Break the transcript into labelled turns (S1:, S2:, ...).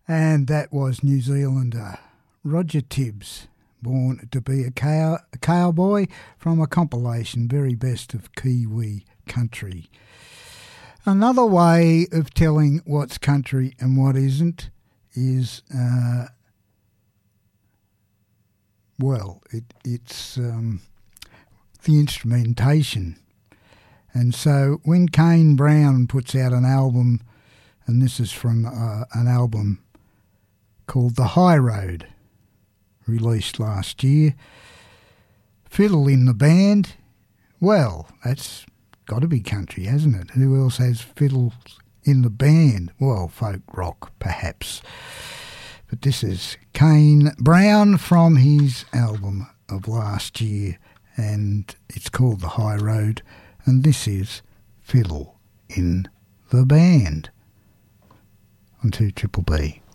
S1: And that was New Zealander Roger Tibbs, Born to be a Cowboy, from a compilation, Very Best of Kiwi Country. Another way of telling what's country and what isn't is, it's the instrumentation. And so when Kane Brown puts out an album, and this is from an album called The High Road, released last year, fiddle in the band, well, that's got to be country, hasn't it? Who else has fiddles in the band? Well, folk rock, perhaps. But this is Kane Brown from his album of last year, and it's called The High Road, and this is Fiddle in the Band on 2BBB.